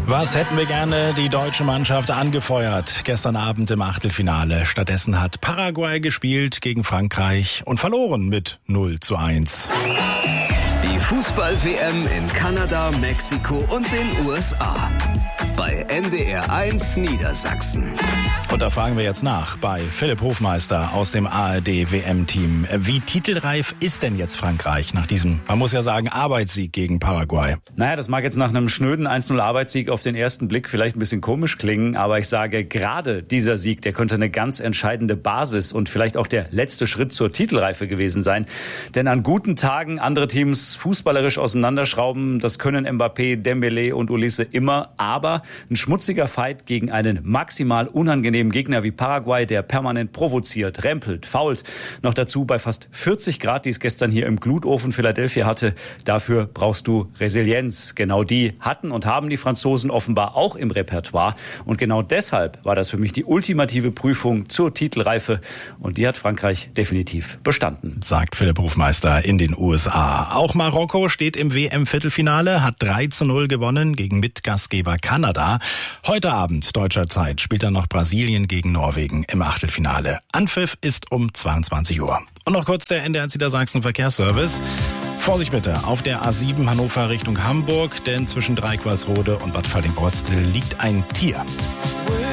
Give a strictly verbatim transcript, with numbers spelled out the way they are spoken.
Was hätten wir gerne die deutsche Mannschaft angefeuert gestern Abend im Achtelfinale. Stattdessen hat Paraguay gespielt gegen Frankreich und verloren mit null zu eins. Die Fußball-W M in Kanada, Mexiko und den U S A. Bei N D R eins Niedersachsen. Und da fragen wir jetzt nach bei Philipp Hofmeister aus dem A R D-W M-Team. Wie titelreif ist denn jetzt Frankreich nach diesem, man muss ja sagen, Arbeitssieg gegen Paraguay? Naja, das mag jetzt nach einem schnöden eins null Arbeitssieg auf den ersten Blick vielleicht ein bisschen komisch klingen, aber ich sage, gerade dieser Sieg, der könnte eine ganz entscheidende Basis und vielleicht auch der letzte Schritt zur Titelreife gewesen sein. Denn an guten Tagen andere Teams fußballerisch auseinanderschrauben, das können Mbappé, Dembélé und Olise immer, aber ein schmutziger Fight gegen einen maximal unangenehmen Gegner wie Paraguay, der permanent provoziert, rempelt, fault. Noch dazu bei fast vierzig Grad, die es gestern hier im Glutofen Philadelphia hatte. Dafür brauchst du Resilienz. Genau die hatten und haben die Franzosen offenbar auch im Repertoire. Und genau deshalb war das für mich die ultimative Prüfung zur Titelreife. Und die hat Frankreich definitiv bestanden. Sagt Philipp Hofmeister in den U S A. Auch Marokko steht im W M-Viertelfinale, hat drei zu null gewonnen gegen Mitgastgeber Kanada. Heute Abend deutscher Zeit spielt dann noch Brasilien gegen Norwegen im Achtelfinale. Anpfiff ist um zweiundzwanzig Uhr. Und noch kurz der N D R Niedersachsen Verkehrsservice. Vorsicht bitte auf der A sieben Hannover Richtung Hamburg, denn zwischen Dreiqualsrode und Bad Fallingbostel liegt ein Tier.